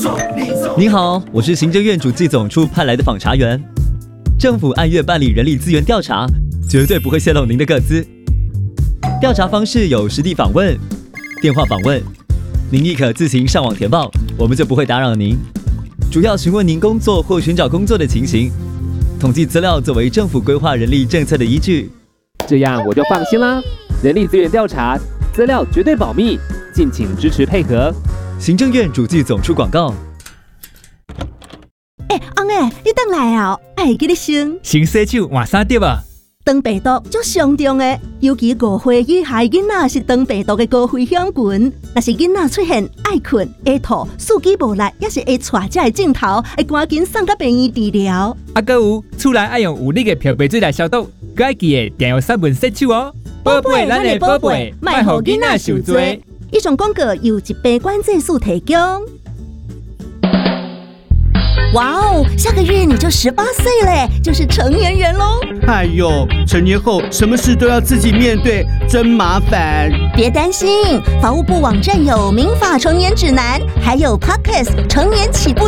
您好，我是行政院主计总处派来的访查员。政府按月办理人力资源调查，绝对不会泄露您的个资。调查方式有实地访问、电话访问，您亦可自行上网填报，我们就不会打扰您。主要询问您工作或寻找工作的情形，统计资料作为政府规划人力政策的依据。 这样我就放心啦。人力资源调查资料绝对保密，敬请支持配合。 行政院主计总处广告。 翁诶，你回来啊！爱记你先。 先洗手换衫对吧？ 肠病毒足上重的，尤其5岁以下囡仔是肠病毒的高危险群。若是囡仔出现爱困、会吐、四肢无力，也是会带这个镜头，会赶紧送到病院治疗。 还有，厝内爱用有力的漂白水来消毒，还要记得定用3分洗手哦。 宝贝，咱的宝贝，莫让囡仔受罪。以上广告由一杯关键素提供。哇哦，下个月你就18岁嘞，就是成年人喽！ 哎呦，成年后什么事都要自己面对，真麻烦。 别担心，法务部网站有民法成年指南，还有 Podcast 成年起步